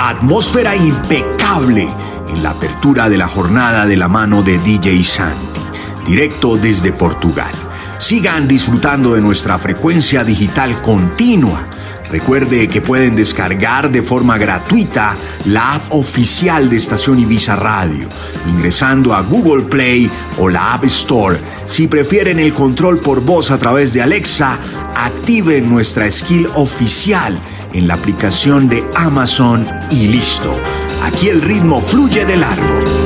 Atmósfera impecable en la apertura de la jornada de la mano de DJ Santi, directo desde Portugal. Sigan disfrutando de nuestra frecuencia digital continua. Recuerde que pueden descargar de forma gratuita la app oficial de Estación Ibiza Radio, ingresando a Google Play o la App Store. Si prefieren el control por voz a través de Alexa, activen nuestra skill oficial en la aplicación de Amazon y listo. Aquí el ritmo fluye de largo.